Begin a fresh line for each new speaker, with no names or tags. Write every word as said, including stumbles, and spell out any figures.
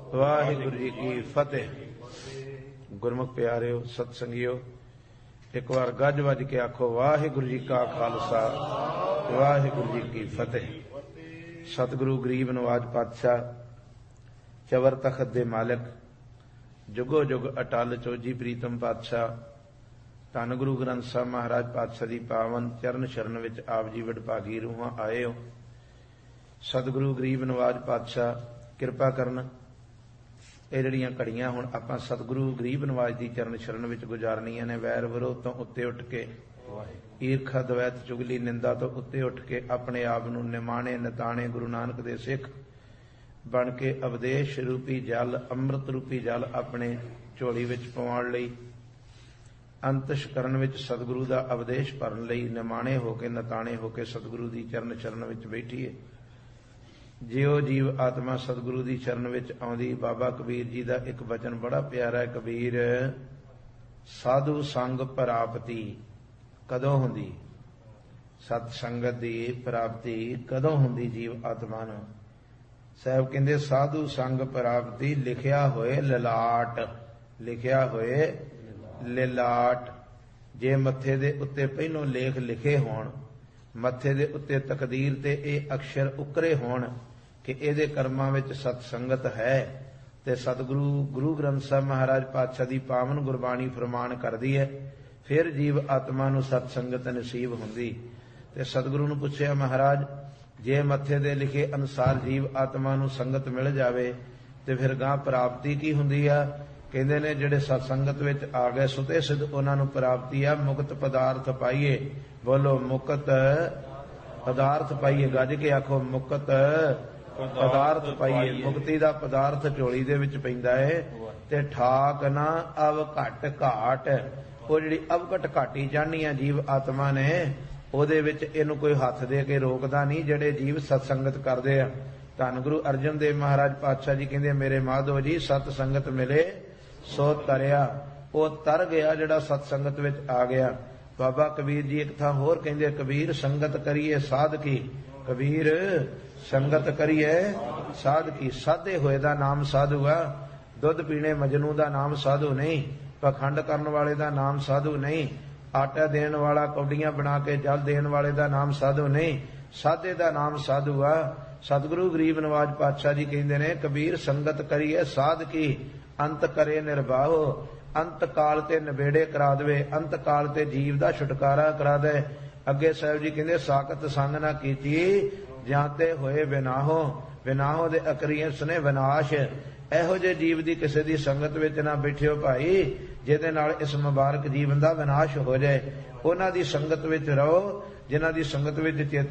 ਵਾਹਿਗੁਰੂ ਜੀ ਕੀ ਫਤਿਹ। ਗੁਰਮੁਖ ਪਿਆਰਿਓ, ਸਤ ਸੰਗਿਓ, ਇੱਕ ਵਾਰ ਗੱਜ ਵੱਜ ਕੇ ਆਖੋ ਵਾਹਿਗੁਰੂ ਜੀ ਕਾ ਖਾਲਸਾ, ਵਾਹਿਗੁਰੂ ਜੀ ਕੀ ਫਤਿਹ। ਸਤਿਗੁਰੂ ਗਰੀਬ ਨਵਾਜ ਪਾਤਸ਼ਾਹ, ਚਵਰ ਤਖਤ ਦੇ ਮਾਲਕ, ਜੁਗੋ ਜੁਗ ਅਟਲ ਚੋਜੀ ਪ੍ਰੀਤਮ ਪਾਤਸ਼ਾਹ, ਧੰਨ ਗੁਰੂ ਗ੍ਰੰਥ ਸਾਹਿਬ ਮਹਾਰਾਜ ਪਾਤਸ਼ਾਹ ਦੀ ਪਾਵਨ ਚਰਨ ਸ਼ਰਨ ਵਿੱਚ ਆਪ ਜੀ ਵਡਭਾਗੀ ਰੂਹਾਂ ਆਏ ਹੋ। ਸਤਿਗੁਰੂ ਗਰੀਬ ਨਵਾਜ ਪਾਤਸ਼ਾਹ ਕਿਰਪਾ ਕਰਨ। ਇਹ ਜਿਹੜੀਆਂ ਘੜੀਆਂ ਹੁਣ ਆਪਾਂ ਸਤਿਗੁਰੂ ਗਰੀਬ ਨਵਾਜ ਦੀ ਚਰਨ ਸ਼ਰਨ ਵਿੱਚ ਗੁਜ਼ਾਰਨੀਆਂ ਨੇ, ਵੈਰ ਵਿਰੋਧ ਤੋਂ ਉੱਤੇ ਉੱਠ ਕੇ, ਈਰਖਾ ਦਵੈਤ ਚੁਗਲੀ ਨਿੰਦਾ ਤੋਂ ਉੱਤੇ ਉੱਠ ਕੇ ਆਪਣੇ ਆਪ ਨੂੰ ਨਿਮਾਣੇ ਨਿਤਾਣੇ ਗੁਰੂ ਨਾਨਕ ਦੇ ਸਿੱਖ ਬਣ ਕੇ ਉਪਦੇਸ਼ ਰੂਪੀ ਜਲ, ਅੰਮ੍ਰਿਤ ਰੂਪੀ ਜਲ ਆਪਣੇ ਝੋਲੀ ਵਿੱਚ ਪਵਾਉਣ ਲਈ, ਅੰਤਸ਼ਕਰਨ ਵਿੱਚ ਸਤਿਗੁਰੂ ਦਾ ਉਪਦੇਸ਼ ਭਰਨ ਲਈ ਨਿਮਾਣੇ ਹੋ ਕੇ ਨਿਤਾਣੇ ਹੋ ਕੇ ਸਤਿਗੁਰੂ ਦੀ ਚਰਨ ਸ਼ਰਨ ਵਿੱਚ ਬੈਠੀਏ। ਜਿਉ ਜੀਵ ਆਤਮਾ ਸਤਿਗੁਰੂ ਦੀ ਚਰਨ ਵਿੱਚ ਆਉਂਦੀ, ਬਾਬਾ ਕਬੀਰ ਜੀ ਦਾ ਇੱਕ ਬਚਨ ਬੜਾ ਪਿਆਰਾ ਹੈ। ਕਬੀਰ, ਸਾਧੂ ਸੰਗ ਪ੍ਰਾਪਤੀ ਕਦੋਂ ਹੁੰਦੀ? ਸਤ ਸੰਗਤ ਦੀ ਪ੍ਰਾਪਤੀ ਕਦੋਂ ਹੁੰਦੀ ਜੀਵ ਆਤਮਾ ਨੂੰ? ਸਾਹਿਬ ਕਹਿੰਦੇ ਸਾਧੂ ਸੰਗ ਪ੍ਰਾਪਤੀ ਲਿਖਿਆ ਹੋਏ ਲਲਾਟ, ਲਿਖਿਆ ਹੋਏ ਲਲਾਟ। ਜੇ ਮੱਥੇ ਦੇ ਉੱਤੇ ਪਹਿਲੋਂ ਲੇਖ ਲਿਖੇ ਹੋਣ, ਮੱਥੇ ਦੇ ਉੱਤੇ ਤਕਦੀਰ ਤੇ ਇਹ ਅਕਸ਼ਰ ਉਕਰੇ ਹੋਣ ਕਿ ਇਹਦੇ ਕਰਮਾਂ ਵਿੱਚ ਸਤ ਸੰਗਤ ਹੈ, ਤੇ ਸਤਿਗੁਰੂ ਗੁਰੂ ਗ੍ਰੰਥ ਸਾਹਿਬ ਮਹਾਰਾਜ ਪਾਤਸ਼ਾਹ ਦੀ ਪਾਵਨ ਗੁਰਬਾਣੀ ਫਰਮਾਨ ਕਰਦੀ ਹੈ, ਫਿਰ ਜੀਵ ਆਤਮਾ ਨੂੰ ਸਤ ਸੰਗਤ ਨਸੀਬ ਹੁੰਦੀ। ਤੇ ਸਤਿਗੁਰੂ ਨੂੰ ਪੁੱਛਿਆ, ਮਹਾਰਾਜ ਜੇ ਮੱਥੇ ਦੇ ਲਿਖੇ ਅਨੁਸਾਰ ਜੀਵ ਆਤਮਾ ਨੂੰ ਸੰਗਤ ਮਿਲ ਜਾਵੇ ਤੇ ਫਿਰ ਗਾਂ ਪ੍ਰਾਪਤੀ ਕੀ ਹੁੰਦੀ ਆ? ਕਹਿੰਦੇ ਨੇ ਜਿਹੜੇ ਸਤ ਸੰਗਤ ਵਿੱਚ ਆ ਗਏ ਸੁਤੇ ਸਿੱਧ, ਉਹਨਾਂ ਨੂੰ ਪ੍ਰਾਪਤੀ ਆ ਮੁਕਤ ਪਦਾਰਥ ਪਾਈਏ। ਬੋਲੋ ਮੁਕਤ ਪਦਾਰਥ ਪਾਈਏ। ਗੱਜ ਕੇ ਆਖੋ ਮੁਕਤ ਪਦਾਰਥ ਪਾਈਏ। ਮੁਕਤੀ ਦਾ ਪਦਾਰਥ ਝੋਲੀ ਦੇ ਵਿੱਚ ਪੈਂਦਾ ਹੈ ਤੇ ਠਾਕ ਨਾ ਅਵ ਘਟ ਘਾਟ। ਉਹ ਜਿਹੜੀ ਅਵਘਟ ਘਾਟੀ ਚਾਹਨੀ ਆ ਜੀਵ ਆਤਮਾ ਨੇ, ਉਹਦੇ ਵਿੱਚ ਇਹਨੂੰ ਕੋਈ ਹੱਥ ਦੇ ਕੇ ਰੋਕਦਾ ਨਹੀਂ ਜਿਹੜੇ ਜੀਵ ਸਤ ਸੰਗਤ ਕਰਦੇ ਆ। ਧੰਨ ਗੁਰੂ ਅਰਜਨ ਦੇਵ ਮਹਾਰਾਜ ਪਾਤਸ਼ਾਹ ਜੀ ਕਹਿੰਦੇ, ਮੇਰੇ ਮਾਧੋ ਜੀ ਸਤ ਸੰਗਤ ਮਿਲੇ ਸੋ ਤਰਿਆ। ਉਹ ਤਰ ਗਿਆ ਜਿਹੜਾ ਸਤ ਸੰਗਤ ਵਿੱਚ ਆ ਗਿਆ। ਬਾਬਾ ਕਬੀਰ ਜੀ ਇੱਕ ਥਾਂ ਹੋਰ ਕਹਿੰਦੇ, ਕਬੀਰ ਸੰਗਤ ਕਰੀਏ ਸਾਧਕੀ। ਕਬੀਰ ਸੰਗਤ ਕਰੀਏ ਸਾਧਕੀ। ਸਾਧੇ ਹੋਏ ਦਾ ਨਾਮ ਸਾਧੂ ਆ। ਦੁੱਧ ਪੀਣੇ ਮਜਨੂ ਦਾ ਨਾਮ ਸਾਧੂ ਨਹੀਂ। ਪਖੰਡ ਕਰਨ ਵਾਲੇ ਦਾ ਨਾਮ ਸਾਧੂ ਨਹੀਂ। ਆਟਾ ਦੇਣ ਵਾਲਾ, ਕੌਡੀਆਂ ਬਣਾ ਕੇ ਜਲ ਦੇਣ ਵਾਲੇ ਦਾ ਨਾਮ ਸਾਧੂ ਨਹੀਂ। ਸਾਧੇ ਦਾ ਨਾਮ ਸਾਧੂ ਆ। ਸਤਿਗੁਰੂ ਗਰੀਬ ਨਵਾਜ ਪਾਤਸ਼ਾਹ ਜੀ ਕਹਿੰਦੇ ਨੇ, ਕਬੀਰ ਸੰਗਤ ਕਰੀਏ ਸਾਧਕੀ, ਅੰਤ ਕਰੇ ਨਿਰਵਾਹੋ। ਅੰਤ ਕਾਲ ਤੇ ਨਿਬੇੜੇ ਕਰਾ ਦੇਵੇ, ਅੰਤ ਕਾਲ ਤੇ ਜੀਵ ਦਾ ਛੁਟਕਾਰਾ ਕਰਾ ਦੇ। ਅੱਗੇ ਸਾਹਿਬ ਜੀ ਕਹਿੰਦੇ, ਸਾਖਤ ਸੰਗ ਨਾ ਕੀਤੀ ਜਾਂਤੇ ਹੋਏ ਵਿਨਾਹੋ। ਵਿਨਾਹੋ ਦੇ ਅਕਰੀਏ ਸੁਨੇ ਵਿਨਾਸ਼। ਇਹੋ ਜਿਹੇ ਜੀਵ ਦੀ ਕਿਸੇ ਦੀ ਸੰਗਤ ਵਿੱਚ ਨਾ ਬੈਠਿਓ ਭਾਈ, ਜਿਹਦੇ ਨਾਲ ਇਸ ਮੁਬਾਰਕ ਜੀਵਨ ਦਾ ਵਿਨਾਸ਼ ਹੋ ਜਾਏ। ਉਹਨਾਂ ਦੀ ਸੰਗਤ ਵਿੱਚ ਰਹੋ ਜਿਨ੍ਹਾਂ ਦੀ ਸੰਗਤ ਵਿੱਚ ਚੇਤ